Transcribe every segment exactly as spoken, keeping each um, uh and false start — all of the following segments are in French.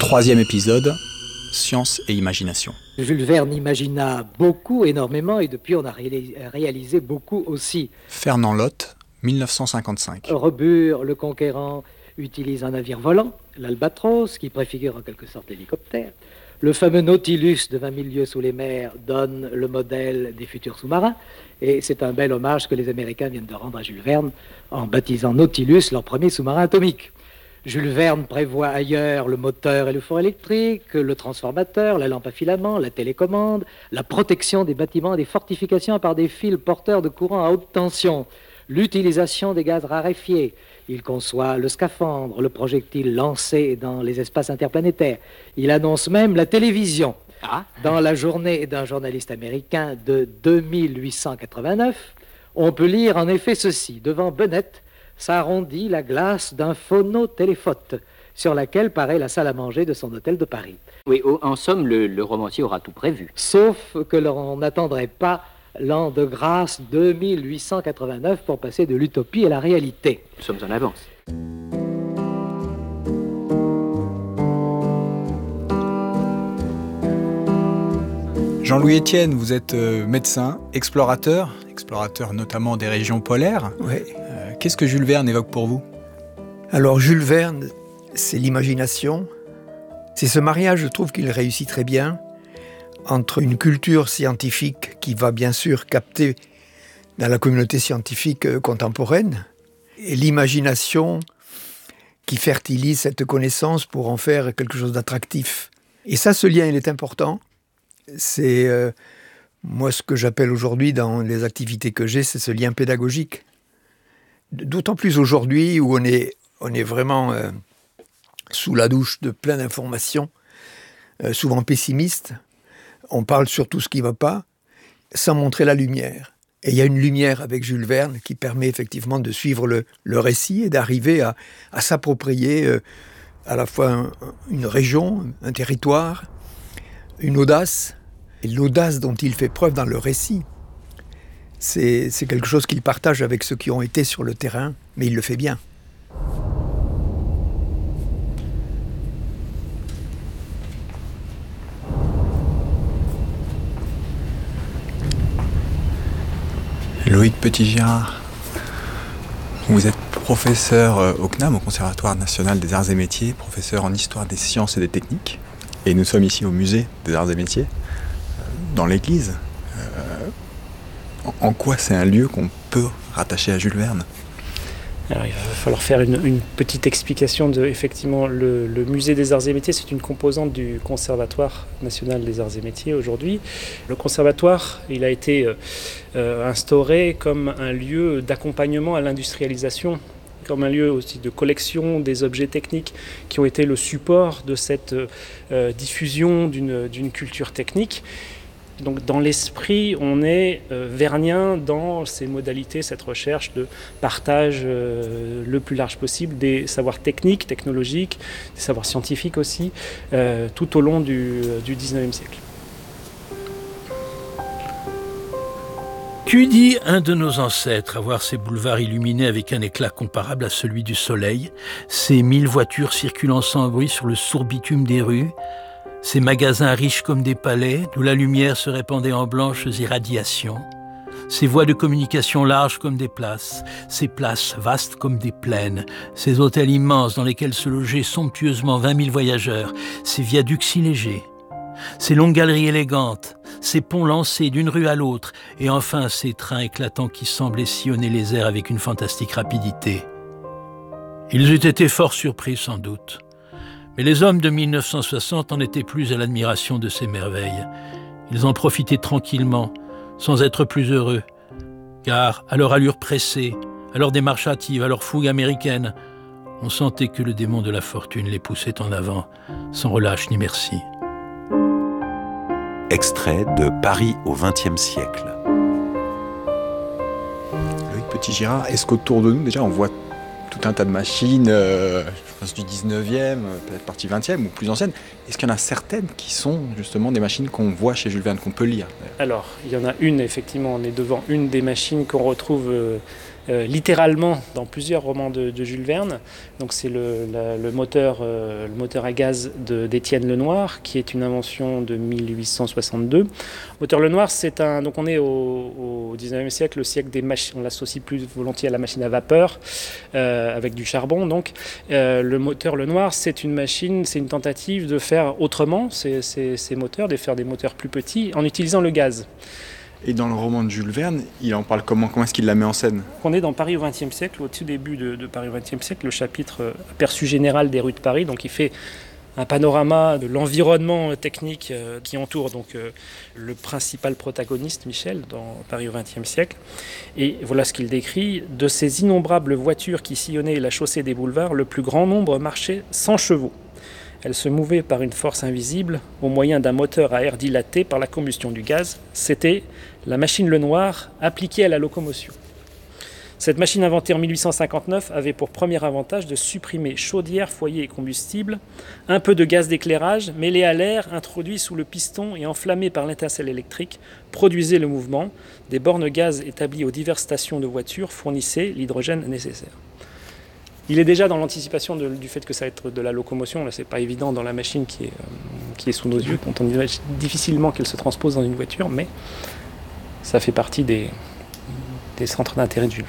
Troisième épisode, science et imagination. Jules Verne imagina beaucoup, énormément, et depuis on a ré- réalisé beaucoup aussi. Fernand Lotte, dix-neuf cent cinquante-cinq. Robur, le conquérant, utilise un navire volant, l'Albatros, qui préfigure en quelque sorte l'hélicoptère. Le fameux Nautilus de vingt mille lieues sous les mers donne le modèle des futurs sous-marins. Et c'est un bel hommage que les Américains viennent de rendre à Jules Verne en baptisant Nautilus leur premier sous-marin atomique. Jules Verne prévoit ailleurs le moteur et le four électrique, le transformateur, la lampe à filament, la télécommande, la protection des bâtiments et des fortifications par des fils porteurs de courant à haute tension, l'utilisation des gaz raréfiés. Il conçoit le scaphandre, le projectile lancé dans les espaces interplanétaires. Il annonce même la télévision. Ah. Dans la journée d'un journaliste américain de deux mille huit cent quatre-vingt-neuf, on peut lire en effet ceci. Devant Bennett s'arrondit la glace d'un phonotéléphote sur laquelle paraît la salle à manger de son hôtel de Paris. Oui, en somme, le, le romancier aura tout prévu. Sauf que l'on n'attendrait pas l'an de grâce deux mille huit cent quatre-vingt-neuf pour passer de l'utopie à la réalité. Nous sommes en avance. Jean-Louis Etienne, vous êtes euh, médecin, explorateur, explorateur notamment des régions polaires. Oui. Euh, qu'est-ce que Jules Verne évoque pour vous ? Alors Jules Verne, c'est l'imagination. C'est ce mariage, je trouve qu'il réussit très bien, entre une culture scientifique qui va bien sûr capter dans la communauté scientifique contemporaine et l'imagination qui fertilise cette connaissance pour en faire quelque chose d'attractif. Et ça, ce lien, il est important. C'est, euh, moi, ce que j'appelle aujourd'hui dans les activités que j'ai, c'est ce lien pédagogique. D'autant plus aujourd'hui où on est, on est vraiment euh, sous la douche de plein d'informations, euh, souvent pessimistes. On parle sur tout ce qui ne va pas, sans montrer la lumière. Et il y a une lumière avec Jules Verne qui permet effectivement de suivre le, le récit et d'arriver à, à s'approprier euh, à la fois un, une région, un territoire, une audace, et l'audace dont il fait preuve dans le récit. C'est, c'est quelque chose qu'il partage avec ceux qui ont été sur le terrain, mais il le fait bien. Loïc Petit-Girard, vous êtes professeur au C N A M, au Conservatoire national des arts et métiers, professeur en histoire des sciences et des techniques. Et nous sommes ici au musée des arts et métiers, dans l'église. Euh, en quoi c'est un lieu qu'on peut rattacher à Jules Verne ? Alors, il va falloir faire une, une petite explication de, effectivement, le, le musée des arts et métiers, c'est une composante du Conservatoire national des arts et métiers aujourd'hui. Le conservatoire, il a été euh, instauré comme un lieu d'accompagnement à l'industrialisation, comme un lieu aussi de collection des objets techniques qui ont été le support de cette euh, diffusion d'une, d'une culture technique. Donc dans l'esprit, on est euh, vernien dans ces modalités, cette recherche de partage euh, le plus large possible des savoirs techniques, technologiques, des savoirs scientifiques aussi, euh, tout au long du, du dix-neuvième siècle. Qu'eût dit un de nos ancêtres à voir ces boulevards illuminés avec un éclat comparable à celui du soleil, ces mille voitures circulant sans bruit sur le sourd bitume des rues, ces magasins riches comme des palais, d'où la lumière se répandait en blanches irradiations, ces voies de communication larges comme des places, ces places vastes comme des plaines, ces hôtels immenses dans lesquels se logeaient somptueusement vingt mille voyageurs, ces viaducs si légers, ces longues galeries élégantes, ces ponts lancés d'une rue à l'autre, et enfin ces trains éclatants qui semblaient sillonner les airs avec une fantastique rapidité. Ils eussent été fort surpris sans doute. Mais les hommes de mille neuf cent soixante en étaient plus à l'admiration de ces merveilles. Ils en profitaient tranquillement, sans être plus heureux, car à leur allure pressée, à leur démarche hâtive, à leur fougue américaine, on sentait que le démon de la fortune les poussait en avant, sans relâche ni merci. Extrait de Paris au vingtième siècle. Loïc Petit-Girard, est-ce qu'autour de nous, déjà, on voit tout un tas de machines, euh, je pense du dix-neuvième, peut-être partie vingtième ou plus anciennes. Est-ce qu'il y en a certaines qui sont justement des machines qu'on voit chez Jules Verne, qu'on peut lire ? Alors, il y en a une, effectivement, on est devant une des machines qu'on retrouve euh, euh, littéralement dans plusieurs romans de, de Jules Verne. Donc c'est le, la, le, moteur, euh, le moteur à gaz de, d'Étienne Lenoir, qui est une invention de mille huit cent soixante-deux. Le moteur Lenoir, c'est un... Donc on est au, au dix-neuvième siècle, le siècle des machines, on l'associe plus volontiers à la machine à vapeur, euh, avec du charbon. Donc euh, le moteur Lenoir, c'est une machine, c'est une tentative de faire autrement ces, ces, ces moteurs, de faire des moteurs plus petits en utilisant le gaz. Et dans le roman de Jules Verne, il en parle comment? Comment est-ce qu'il la met en scène? On est dans Paris au vingtième siècle, au tout début de, de Paris au vingtième siècle, le chapitre euh, aperçu général des rues de Paris. Donc il fait un panorama de l'environnement technique euh, qui entoure donc, euh, le principal protagoniste, Michel, dans Paris au vingtième siècle. Et voilà ce qu'il décrit. De ces innombrables voitures qui sillonnaient la chaussée des boulevards, le plus grand nombre marchait sans chevaux. Elle se mouvait par une force invisible, au moyen d'un moteur à air dilaté par la combustion du gaz. C'était la machine Lenoir appliquée à la locomotion. Cette machine inventée en mille huit cent cinquante-neuf avait pour premier avantage de supprimer chaudière, foyer et combustible, un peu de gaz d'éclairage mêlé à l'air introduit sous le piston et enflammé par l'étincelle électrique produisait le mouvement. Des bornes gaz établies aux diverses stations de voitures fournissaient l'hydrogène nécessaire. Il est déjà dans l'anticipation de, du fait que ça va être de la locomotion. Là, c'est pas évident dans la machine qui est, euh, qui est sous nos yeux, dont on imagine difficilement qu'elle se transpose dans une voiture, mais ça fait partie des, des centres d'intérêt de Jules.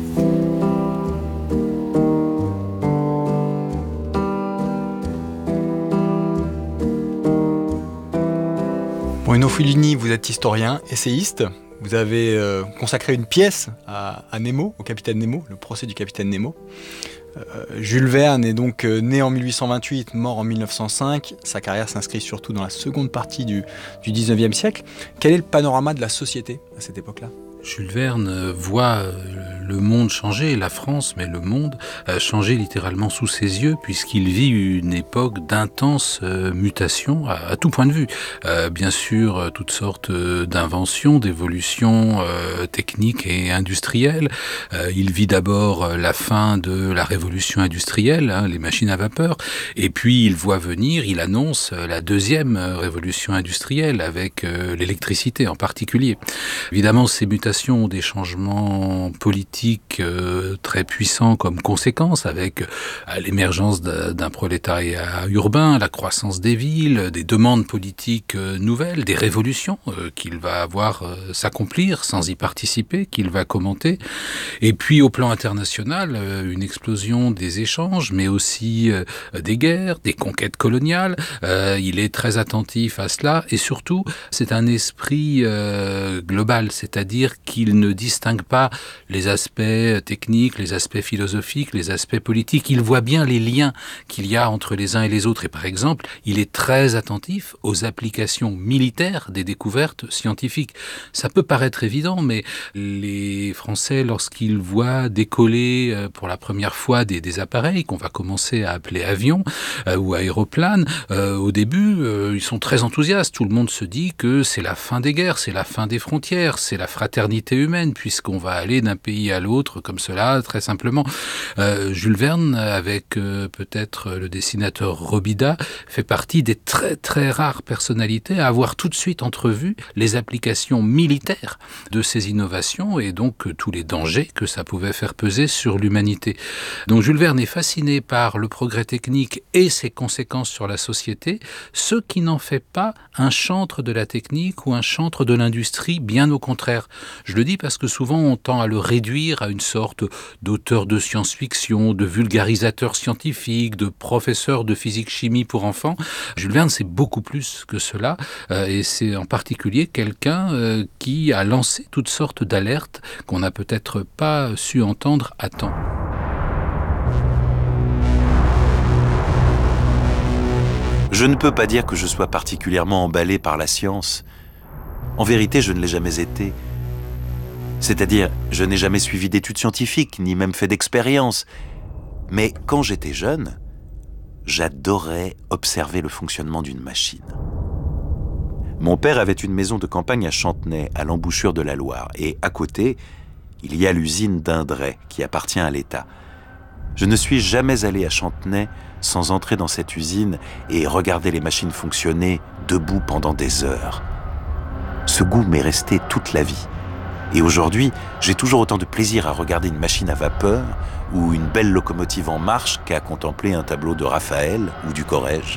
Bruno Fulini, vous êtes historien, essayiste. Vous avez euh, consacré une pièce à, à Nemo, au capitaine Nemo, le procès du capitaine Nemo. Euh, Jules Verne est donc euh, né en mille huit cent vingt-huit, mort en mille neuf cent cinq. Sa carrière s'inscrit surtout dans la seconde partie du, du dix-neuvième siècle. Quel est le panorama de la société à cette époque-là ? Jules Verne voit le monde changer, la France, mais le monde changer littéralement sous ses yeux, puisqu'il vit une époque d'intense mutation à, à tout point de vue. Euh, bien sûr, toutes sortes d'inventions, d'évolutions euh, techniques et industrielles. Euh, il vit d'abord la fin de la révolution industrielle, hein, les machines à vapeur, et puis il voit venir, il annonce la deuxième révolution industrielle, avec euh, l'électricité en particulier. Évidemment, ces mutations ont des changements politiques euh, très puissants comme conséquence, avec euh, l'émergence d'un prolétariat urbain, la croissance des villes, des demandes politiques euh, nouvelles, des révolutions euh, qu'il va avoir euh, s'accomplir sans y participer, qu'il va commenter. Et puis au plan international, euh, une explosion des échanges, mais aussi euh, des guerres, des conquêtes coloniales. Euh, il est très attentif à cela, et surtout, c'est un esprit euh, global, c'est-à-dire qu'il ne distingue pas les aspects techniques, les aspects philosophiques, les aspects politiques. Il voit bien les liens qu'il y a entre les uns et les autres. Et par exemple, il est très attentif aux applications militaires des découvertes scientifiques. Ça peut paraître évident, mais les Français, lorsqu'ils voient décoller pour la première fois des, des appareils qu'on va commencer à appeler avions euh, ou aéroplanes, euh, au début, euh, ils sont très enthousiastes. Tout le monde se dit que c'est la fin des guerres, c'est la fin des frontières, c'est la fraternité humaine, puisqu'on va aller d'un pays à l'autre comme cela, très simplement. Euh, Jules Verne, avec euh, peut-être le dessinateur Robida, fait partie des très très rares personnalités à avoir tout de suite entrevu les applications militaires de ces innovations et donc euh, tous les dangers que ça pouvait faire peser sur l'humanité. Donc Jules Verne est fasciné par le progrès technique et ses conséquences sur la société, ce qui n'en fait pas un chantre de la technique ou un chantre de l'industrie, bien au contraire. Je le dis parce que souvent on tend à le réduire à une sorte d'auteur de science-fiction, de vulgarisateur scientifique, de professeur de physique-chimie pour enfants. Jules Verne, c'est beaucoup plus que cela, euh, et c'est en particulier quelqu'un euh, qui a lancé toutes sortes d'alertes qu'on n'a peut-être pas su entendre à temps. Je ne peux pas dire que je sois particulièrement emballé par la science. En vérité, je ne l'ai jamais été. C'est-à-dire, je n'ai jamais suivi d'études scientifiques, ni même fait d'expériences. Mais quand j'étais jeune, j'adorais observer le fonctionnement d'une machine. Mon père avait une maison de campagne à Chantenay, à l'embouchure de la Loire. Et à côté, il y a l'usine d'Indray, qui appartient à l'État. Je ne suis jamais allé à Chantenay sans entrer dans cette usine et regarder les machines fonctionner debout pendant des heures. Ce goût m'est resté toute la vie. Et aujourd'hui, j'ai toujours autant de plaisir à regarder une machine à vapeur ou une belle locomotive en marche qu'à contempler un tableau de Raphaël ou du Corrège.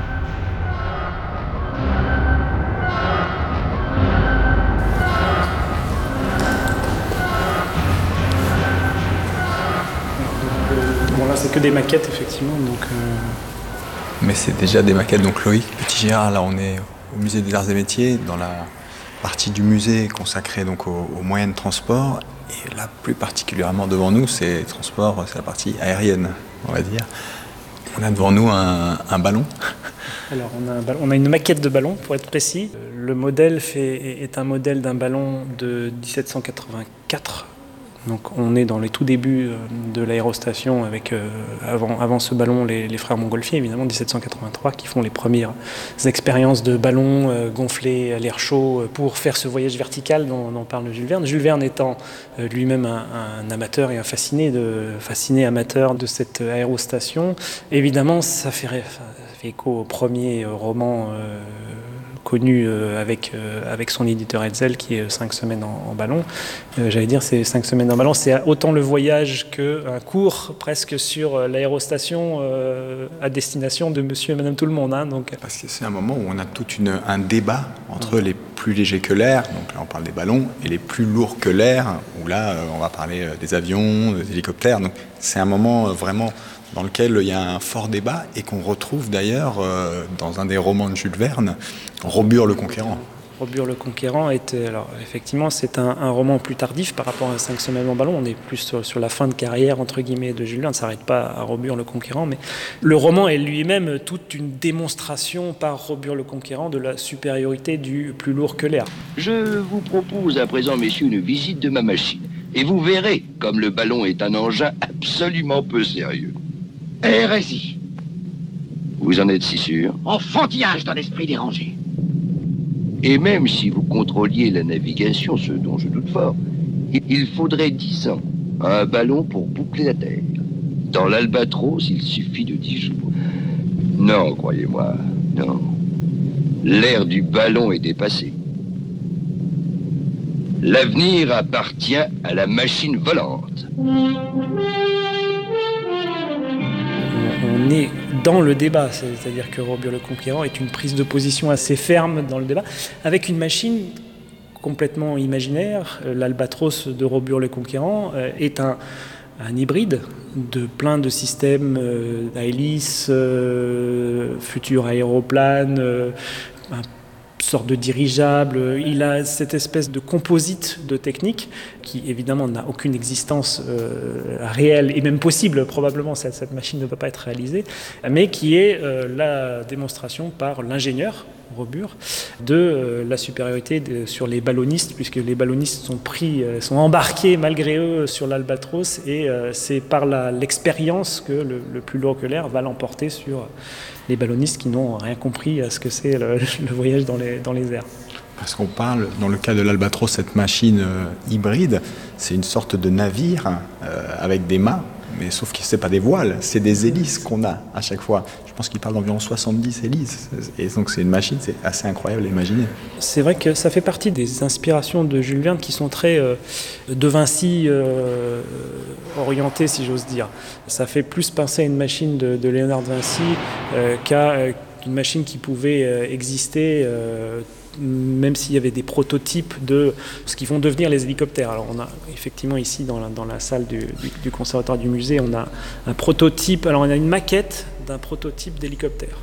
Bon, là, c'est que des maquettes, effectivement. Donc, euh... Mais c'est déjà des maquettes. Donc, Loïc Petit-Girard, là, on est au Musée des Arts et Métiers, dans la partie du musée consacrée donc, aux, aux moyens de transport. Et là, plus particulièrement devant nous, c'est les transports, c'est la partie aérienne, on va dire. On a devant nous un, un ballon. Alors, on a, un ballon, on a une maquette de ballon, pour être précis. Le modèle fait, est un modèle d'un ballon de dix-sept cent quatre-vingt-quatre. Donc on est dans les tout débuts de l'aérostation avec, euh, avant, avant ce ballon, les, les frères Montgolfier, évidemment, dix-sept cent quatre-vingt-trois, qui font les premières expériences de ballons euh, gonflés à l'air chaud pour faire ce voyage vertical dont, dont parle Jules Verne. Jules Verne étant euh, lui-même un, un amateur et un fasciné, de, fasciné amateur de cette aérostation, évidemment, ça fait, ça fait écho au premier roman euh, connu euh, avec, euh, avec son éditeur Hetzel, qui est cinq semaines en, en ballon. Euh, j'allais dire, c'est cinq semaines en ballon, c'est autant le voyage qu'un cours presque sur l'aérostation euh, à destination de monsieur et madame tout le monde. Hein, donc. Parce que c'est un moment où on a tout une, un débat entre ouais. les plus légers que l'air, donc là on parle des ballons, et les plus lourds que l'air, où là euh, on va parler des avions, des hélicoptères. Donc c'est un moment euh, vraiment dans lequel il y a un fort débat et qu'on retrouve d'ailleurs euh, dans un des romans de Jules Verne, Robur le Conquérant. Robur le Conquérant était, alors effectivement, c'est un, un roman plus tardif par rapport à cinq semaines en ballon. On est plus sur, sur la fin de carrière entre guillemets de Jules Verne. Ça ne s'arrête pas à Robur le Conquérant, mais le roman est lui-même toute une démonstration par Robur le Conquérant de la supériorité du plus lourd que l'air. Je vous propose à présent, messieurs, une visite de ma machine, et vous verrez comme le ballon est un engin absolument peu sérieux. Hérésie. Vous en êtes si sûr? Enfantillage d'un esprit dérangé. Et même si vous contrôliez la navigation, ce dont je doute fort, il faudrait dix ans à un ballon pour boucler la Terre. Dans l'Albatros, il suffit de dix jours. Non, croyez-moi, non. L'ère du ballon est dépassée. L'avenir appartient à la machine volante. On est dans le débat, c'est-à-dire que Robur le Conquérant est une prise de position assez ferme dans le débat, avec une machine complètement imaginaire. L'Albatros de Robur le Conquérant est un, un hybride de plein de systèmes euh, à hélice, euh, futur aéroplane, euh, un sorte de dirigeable. Il a cette espèce de composite de technique qui évidemment n'a aucune existence euh, réelle et même possible, probablement cette, cette machine ne peut pas être réalisée, mais qui est euh, la démonstration par l'ingénieur Robur de euh, la supériorité de, sur les ballonistes, puisque les ballonistes sont pris, euh, sont embarqués malgré eux sur l'Albatros, et euh, c'est par la, l'expérience que le, le plus lourd que l'air va l'emporter sur les ballonistes qui n'ont rien compris à ce que c'est le, le voyage dans les, dans les airs. Parce qu'on parle, dans le cas de l'Albatros, cette machine euh, hybride, c'est une sorte de navire euh, avec des mâts, mais sauf que ce n'est pas des voiles, c'est des hélices qu'on a à chaque fois. Je pense qu'il parle d'environ soixante-dix hélices. Et donc c'est une machine, c'est assez incroyable à imaginer. C'est vrai que ça fait partie des inspirations de Jules Verne qui sont très euh, de Vinci euh, orientées, si j'ose dire. Ça fait plus penser à une machine de, de Léonard de Vinci euh, qu'à euh, une machine qui pouvait euh, exister euh, même s'il y avait des prototypes de ce qui vont devenir les hélicoptères. Alors on a effectivement ici dans la, dans la salle du, du, du conservatoire du musée, on a un prototype, alors on a une maquette d'un prototype d'hélicoptère.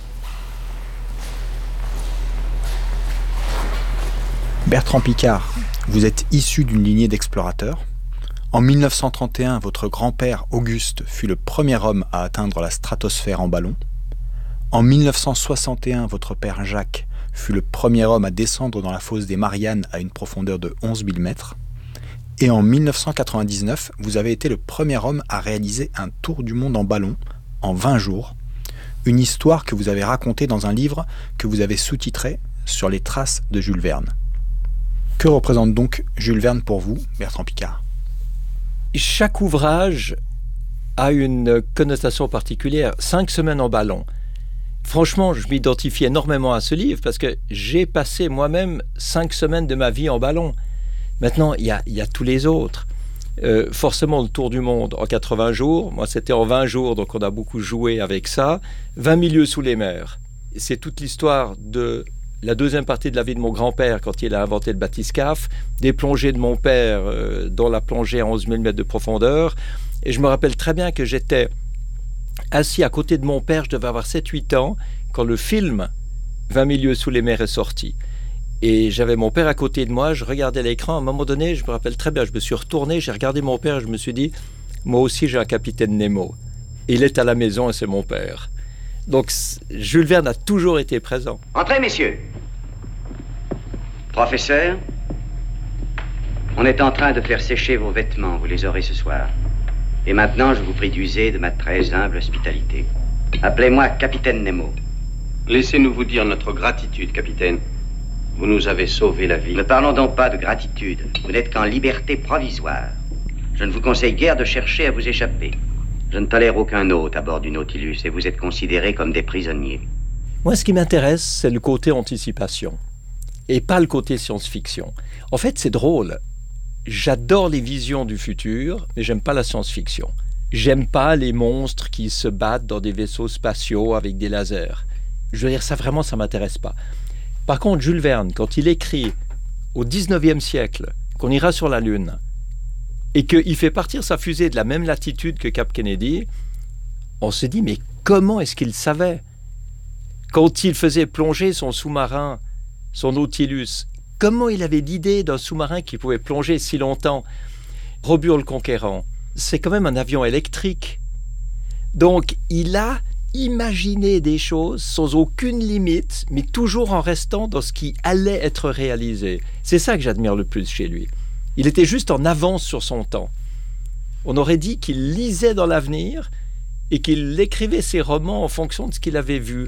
Bertrand Piccard, vous êtes issu d'une lignée d'explorateurs. En mille neuf cent trente et un, votre grand-père Auguste fut le premier homme à atteindre la stratosphère en ballon. En mille neuf cent soixante et un, votre père Jacques fut le premier homme à descendre dans la fosse des Mariannes à une profondeur de onze mille mètres. Et en mille neuf cent quatre-vingt-dix-neuf, vous avez été le premier homme à réaliser un tour du monde en ballon en vingt jours. Une histoire que vous avez racontée dans un livre que vous avez sous-titré « Sur les traces de Jules Verne ». Que représente donc Jules Verne pour vous, Bertrand Piccard ? Chaque ouvrage a une connotation particulière. Cinq semaines en ballon. Franchement, je m'identifie énormément à ce livre parce que j'ai passé moi-même cinq semaines de ma vie en ballon. Maintenant, il y a, il y a tous les autres. Euh, forcément, le tour du monde en quatre-vingts jours, moi c'était en vingt jours, donc on a beaucoup joué avec ça. vingt milieux sous les mers. C'est toute l'histoire de la deuxième partie de la vie de mon grand-père quand il a inventé le bathyscaphe, des plongées de mon père euh, dans la plongée à onze mille mètres de profondeur. Et je me rappelle très bien que j'étais assis à côté de mon père, je devais avoir sept huit ans, quand le film vingt milieux sous les mers est sorti. Et j'avais mon père à côté de moi, je regardais l'écran, à un moment donné, je me rappelle très bien, je me suis retourné, j'ai regardé mon père et je me suis dit, moi aussi j'ai un capitaine Nemo. Il est à la maison et c'est mon père. Donc Jules Verne a toujours été présent. Entrez, messieurs. Professeur, on est en train de faire sécher vos vêtements, vous les aurez ce soir. Et maintenant, je vous prie d'user de ma très humble hospitalité. Appelez-moi Capitaine Nemo. Laissez-nous vous dire notre gratitude, capitaine. Vous nous avez sauvé la vie. Ne parlons donc pas de gratitude. Vous n'êtes qu'en liberté provisoire. Je ne vous conseille guère de chercher à vous échapper. Je ne tolère aucun hôte à bord du Nautilus et vous êtes considérés comme des prisonniers. Moi, ce qui m'intéresse, c'est le côté anticipation et pas le côté science-fiction. En fait, c'est drôle. J'adore les visions du futur, mais j'aime pas la science-fiction. J'aime pas les monstres qui se battent dans des vaisseaux spatiaux avec des lasers. Je veux dire, ça vraiment, ça m'intéresse pas. Par contre, Jules Verne, quand il écrit au dix-neuvième siècle qu'on ira sur la Lune et qu'il fait partir sa fusée de la même latitude que Cap Kennedy, on se dit, mais comment est-ce qu'il savait? Quand il faisait plonger son sous-marin, son Nautilus, comment il avait l'idée d'un sous-marin qui pouvait plonger si longtemps? Robur le Conquérant, c'est quand même un avion électrique. Donc, il a imaginé des choses sans aucune limite, mais toujours en restant dans ce qui allait être réalisé. C'est ça que j'admire le plus chez lui. Il était juste en avance sur son temps. On aurait dit qu'il lisait dans l'avenir et qu'il écrivait ses romans en fonction de ce qu'il avait vu.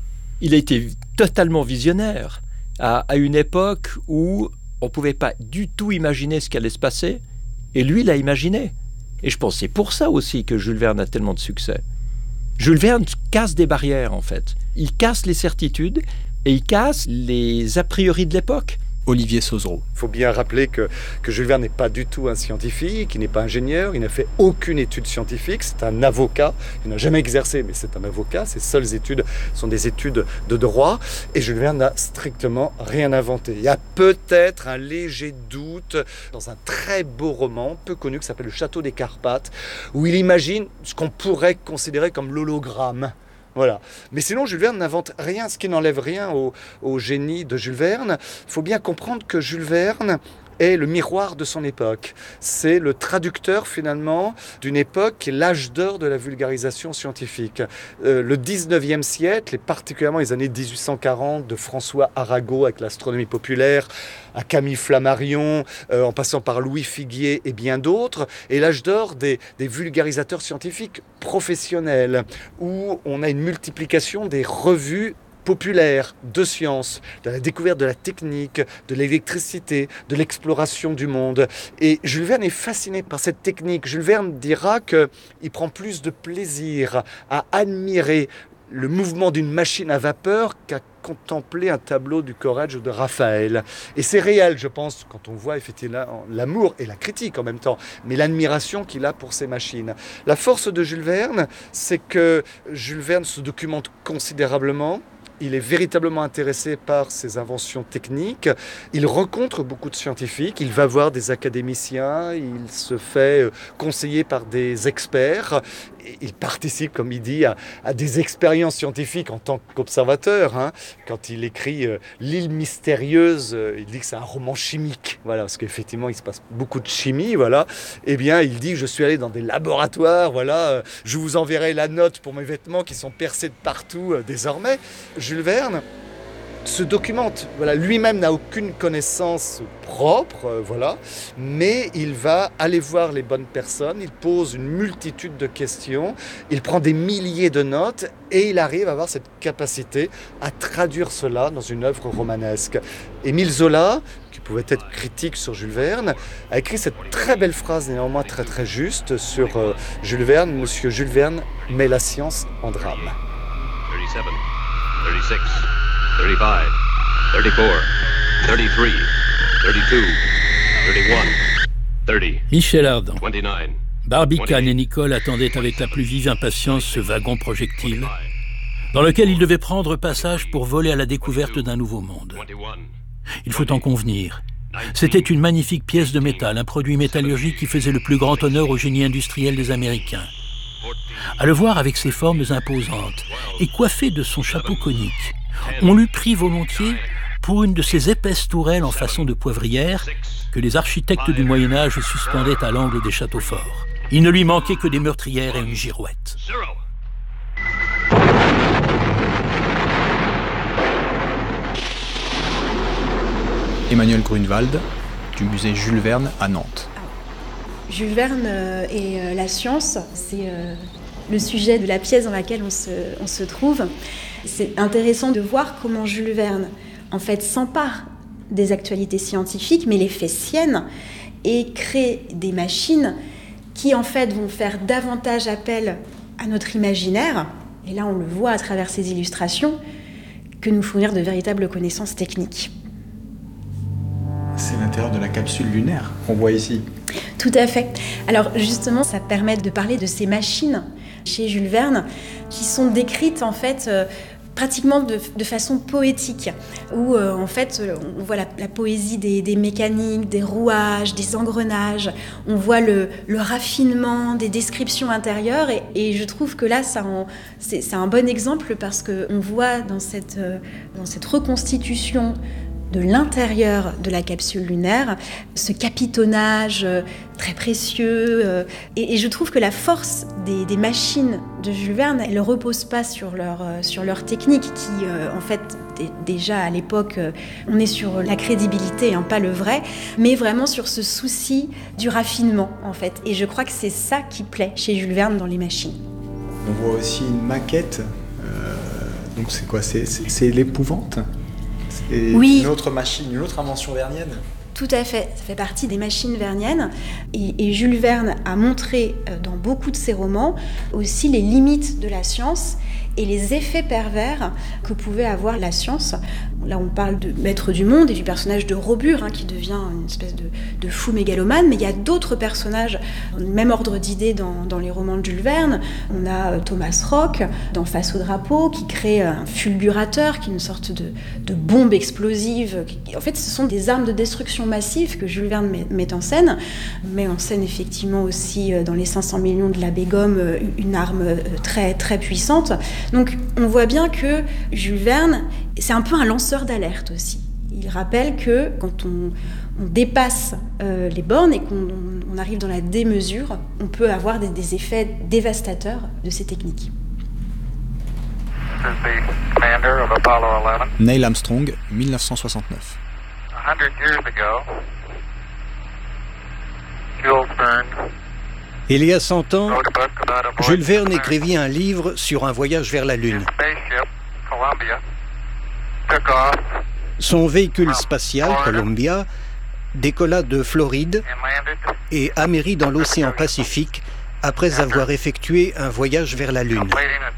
Il a été totalement visionnaire à, à une époque où on ne pouvait pas du tout imaginer ce qui allait se passer, et lui l'a imaginé. Et je pense que c'est pour ça aussi que Jules Verne a tellement de succès. Jules Verne casse des barrières, en fait. Il casse les certitudes et il casse les a priori de l'époque. Olivier Sauzereau. Il faut bien rappeler que, que Jules Verne n'est pas du tout un scientifique, il n'est pas ingénieur, il n'a fait aucune étude scientifique, c'est un avocat, il n'a jamais exercé, mais c'est un avocat, ses seules études sont des études de droit, et Jules Verne n'a strictement rien inventé. Il y a peut-être un léger doute dans un très beau roman, peu connu, qui s'appelle Le Château des Carpates, où il imagine ce qu'on pourrait considérer comme l'hologramme. Voilà. Mais sinon, Jules Verne n'invente rien, ce qui n'enlève rien au, au génie de Jules Verne. Il faut bien comprendre que Jules Verne est le miroir de son époque. C'est le traducteur finalement d'une époque qui est l'âge d'or de la vulgarisation scientifique. Euh, le dix-neuvième siècle, et particulièrement les années dix-huit cent quarante, de François Arago avec l'astronomie populaire, à Camille Flammarion, euh, en passant par Louis Figuier et bien d'autres, et l'âge d'or des, des vulgarisateurs scientifiques professionnels, où on a une multiplication des revues populaire de science, de la découverte de la technique, de l'électricité, de l'exploration du monde. Et Jules Verne est fasciné par cette technique. Jules Verne dira qu'il prend plus de plaisir à admirer le mouvement d'une machine à vapeur qu'à contempler un tableau du Corrège de Raphaël. Et c'est réel, je pense, quand on voit effectivement l'amour et la critique en même temps, mais l'admiration qu'il a pour ces machines. La force de Jules Verne, c'est que Jules Verne se documente considérablement. Il est véritablement intéressé par ses inventions techniques. Il rencontre beaucoup de scientifiques. Il va voir des académiciens. Il se fait conseiller par des experts. Il participe, comme il dit, à, à des expériences scientifiques en tant qu'observateur. Hein. Quand il écrit euh, L'île mystérieuse, euh, il dit que c'est un roman chimique. Voilà, parce qu'effectivement, il se passe beaucoup de chimie. Voilà. Eh bien, il dit, je suis allé dans des laboratoires. Voilà, euh, je vous enverrai la note pour mes vêtements qui sont percés de partout euh, désormais. Jules Verne se documente. Voilà, lui-même n'a aucune connaissance propre, euh, voilà, mais il va aller voir les bonnes personnes, il pose une multitude de questions, il prend des milliers de notes et il arrive à avoir cette capacité à traduire cela dans une œuvre romanesque. Émile Zola, qui pouvait être critique sur Jules Verne, a écrit cette très belle phrase, néanmoins très très juste, sur euh, Jules Verne. Monsieur Jules Verne met la science en drame. thirty-seven, thirty-six, thirty-five, thirty-four, thirty-three, thirty-two, Michel Ardan. Barbicane et Nicole attendaient avec la plus vive impatience ce wagon projectile dans lequel ils devaient prendre passage pour voler à la découverte d'un nouveau monde. Il faut en convenir. C'était une magnifique pièce de métal, un produit métallurgique qui faisait le plus grand honneur au génie industriel des Américains. À le voir avec ses formes imposantes et coiffé de son chapeau conique, on l'eût pris volontiers pour une de ces épaisses tourelles en façon de poivrière que les architectes du Moyen-Âge suspendaient à l'angle des châteaux forts. Il ne lui manquait que des meurtrières et une girouette. Emmanuel Grunewald, du musée Jules Verne à Nantes. Jules Verne et la science, c'est le sujet de la pièce dans laquelle on se, on se trouve. C'est intéressant de voir comment Jules Verne, en fait, s'empare des actualités scientifiques, mais les fait siennes et crée des machines qui, en fait, vont faire davantage appel à notre imaginaire, et là, on le voit à travers ces illustrations, que nous fournir de véritables connaissances techniques. C'est l'intérieur de la capsule lunaire qu'on voit ici. Tout à fait. Alors justement, ça permet de parler de ces machines chez Jules Verne qui sont décrites en fait euh, pratiquement de, de façon poétique, où euh, en fait on voit la, la poésie des, des mécaniques, des rouages, des engrenages, on voit le, le raffinement des descriptions intérieures et, et je trouve que là ça en, c'est, c'est un bon exemple parce qu'on voit dans cette, euh, dans cette reconstitution de l'intérieur de la capsule lunaire, ce capitonnage très précieux. Et, et je trouve que la force des, des machines de Jules Verne, elle ne repose pas sur leur, sur leur technique, qui, euh, en fait, d- déjà à l'époque, euh, on est sur la crédibilité, hein, pas le vrai, mais vraiment sur ce souci du raffinement, en fait. Et je crois que c'est ça qui plaît chez Jules Verne dans les machines. On voit aussi une maquette. Euh, donc c'est quoi ? C'est, c'est, c'est l'épouvante ? Et oui. Une autre machine, une autre invention vernienne. Tout à fait, ça fait partie des machines verniennes. Et, et Jules Verne a montré dans beaucoup de ses romans aussi les limites de la science et les effets pervers que pouvait avoir la science. Là, on parle de Maître du Monde et du personnage de Robur, hein, qui devient une espèce de, de fou mégalomane, mais il y a d'autres personnages, dans le même ordre d'idées dans, dans les romans de Jules Verne. On a Thomas Rock, dans Face au drapeau, qui crée un fulgurateur, qui est une sorte de, de bombe explosive. En fait, ce sont des armes de destruction massive que Jules Verne met, met en scène, met en scène effectivement aussi dans les cinq cents millions de l'abbé Gomme une arme très, très puissante. Donc on voit bien que Jules Verne, c'est un peu un lanceur d'alerte aussi. Il rappelle que quand on, on dépasse euh, les bornes et qu'on on arrive dans la démesure, on peut avoir des, des effets dévastateurs de ces techniques. Neil Armstrong, dix-neuf cent soixante-neuf. Il y a cent ans, Jules Verne écrivit un livre sur un voyage vers la Lune. Son véhicule spatial, Columbia, décolla de Floride et amérit dans l'océan Pacifique après avoir effectué un voyage vers la Lune.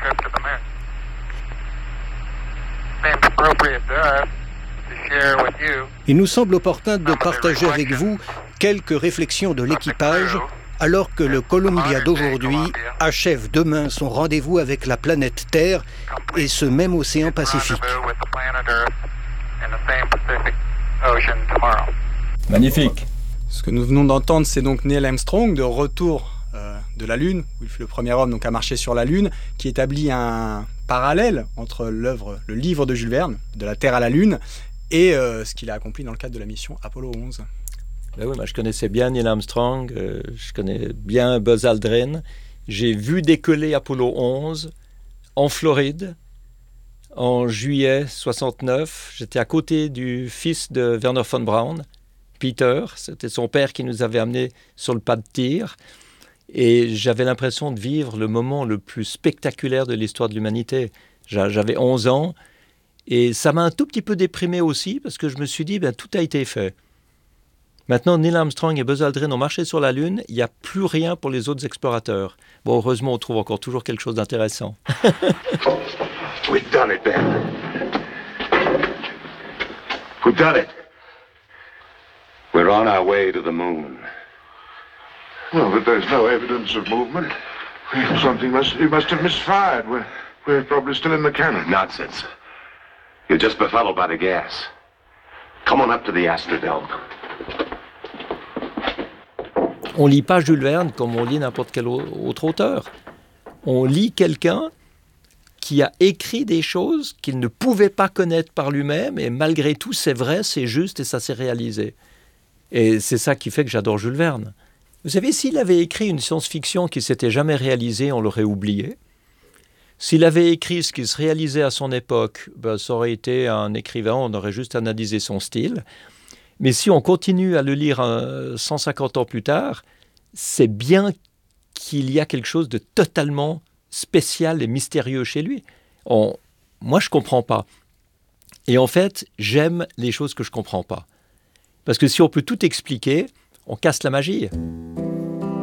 Il nous semble opportun de partager avec vous quelques réflexions de l'équipage alors que le Columbia d'aujourd'hui achève demain son rendez-vous avec la planète Terre et ce même océan Pacifique. Magnifique. Ce que nous venons d'entendre, c'est donc Neil Armstrong, de retour euh, de la Lune, où il fut le premier homme donc, à marcher sur la Lune, qui établit un parallèle entre l'œuvre, le livre de Jules Verne, De la Terre à la Lune, et euh, ce qu'il a accompli dans le cadre de la mission Apollo onze. Ben oui, moi je connaissais bien Neil Armstrong, euh, je connais bien Buzz Aldrin. J'ai vu décoller Apollo onze en Floride en juillet soixante-neuf. J'étais à côté du fils de Wernher von Braun, Peter. C'était son père qui nous avait amenés sur le pas de tir. Et j'avais l'impression de vivre le moment le plus spectaculaire de l'histoire de l'humanité. J'avais onze ans et ça m'a un tout petit peu déprimé aussi parce que je me suis dit, ben, tout a été fait. Maintenant, Neil Armstrong et Buzz Aldrin ont marché sur la Lune, il n'y a plus rien pour les autres explorateurs. Bon, heureusement, on trouve encore toujours quelque chose d'intéressant. We've done it, Ben. We've done it. We're We're on our way to the moon. Well, but there's no evidence of movement. Something must, he must have misfired. We're, we're probably still in the cannon. Nonsense. You're just befuddled by the gas. Come on up to the Astrodome. On lit pas Jules Verne comme on lit n'importe quel autre auteur. On lit quelqu'un qui a écrit des choses qu'il ne pouvait pas connaître par lui-même, et malgré tout, c'est vrai, c'est juste, et ça s'est réalisé. Et c'est ça qui fait que j'adore Jules Verne. Vous savez, s'il avait écrit une science-fiction qui ne s'était jamais réalisée, on l'aurait oublié. S'il avait écrit ce qui se réalisait à son époque, ben, ça aurait été un écrivain, on aurait juste analysé son style. Mais si on continue à le lire euh, cent cinquante ans plus tard, c'est bien qu'il y a quelque chose de totalement spécial et mystérieux chez lui. On, moi, je ne comprends pas. Et en fait, j'aime les choses que je ne comprends pas. Parce que si on peut tout expliquer, on casse la magie.